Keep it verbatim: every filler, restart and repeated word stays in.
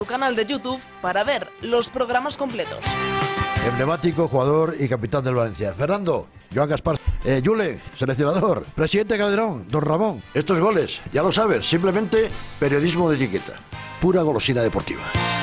canal de YouTube para ver los programas completos. Emblemático jugador y capitán del Valencia. Fernando, Joan Gaspar, eh, Yule, seleccionador, presidente Calderón, don Ramón. Estos goles, ya lo sabes, simplemente periodismo de etiqueta. Pura golosina deportiva.